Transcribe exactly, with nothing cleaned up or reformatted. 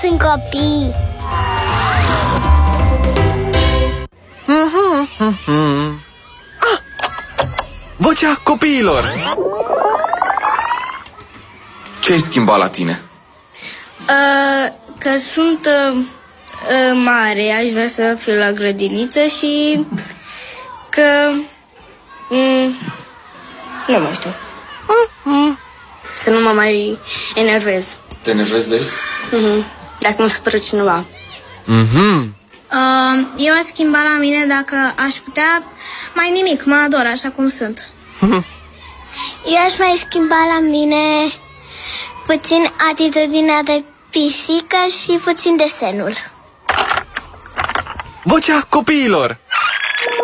Sunt copii. Ah! Vocea copiilor. Ce ai schimbat la tine? Uh, că sunt uh, uh, mare, aș vrea să fiu la grădiniță și că um, nu mai știu. Să nu mă mai enervez. Te enervezi des? Uh-huh. Dacă mă supără cineva. Mhm. Uh, eu aș schimba la mine dacă aș putea mai nimic, mă ador așa cum sunt. Eu aș mai schimba la mine puțin atitudinea de pisică și puțin desenul. Vocea copiilor.